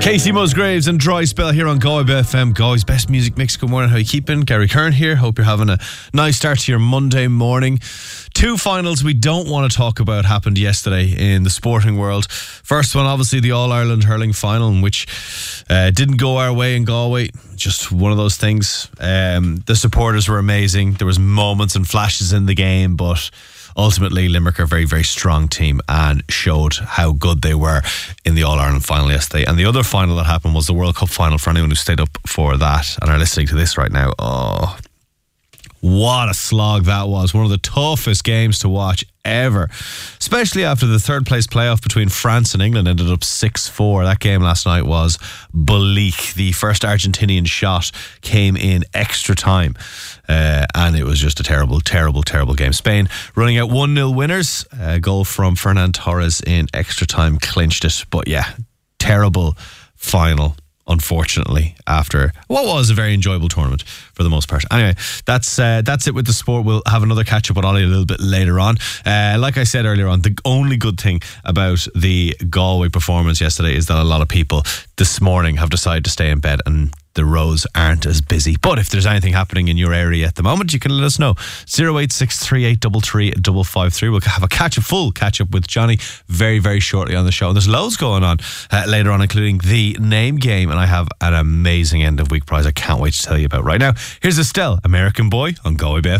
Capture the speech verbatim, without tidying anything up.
Casey Musgraves and Dry Spell here on Galway F M, Galway's best music mix. Good morning, how you keeping? Gary Kern here. Hope you're having a nice start to your Monday morning. Two finals we don't want to talk about happened yesterday in the sporting world. First one, obviously, the All-Ireland hurling final, in which uh, didn't go our way in Galway. Just one of those things. Um, the supporters were amazing. There was moments and flashes in the game, but ultimately, Limerick are a very, very strong team and showed how good they were in the All-Ireland final yesterday. And the other final that happened was the World Cup final, for anyone who stayed up for that and are listening to this right now. Oh, what a slog that was. One of the toughest games to watch ever, especially after the third place playoff between France and England ended up six four. That game last night was bleak. The first Argentinian shot came in extra time, uh, and it was just a terrible, terrible, terrible game. Spain running out one nil winners. A goal from Fernan Torres in extra time clinched it. But yeah, terrible final, unfortunately, after what was a very enjoyable tournament for the most part. Anyway, that's uh, that's it with the sport. We'll have another catch up with Ollie a little bit later on. Uh, like I said earlier on, the only good thing about the Galway performance yesterday is that a lot of people this morning have decided to stay in bed and the roads aren't as busy. But if there's anything happening in your area at the moment, you can let us know. zero eight six three eight three three five five three. We'll have a catch up, full catch up with Johnny very, very shortly on the show. And there's loads going on uh, later on, including the name game. And I have an amazing end of week prize I can't wait to tell you about right now. Here's Estelle, American Boy on Galway Bay.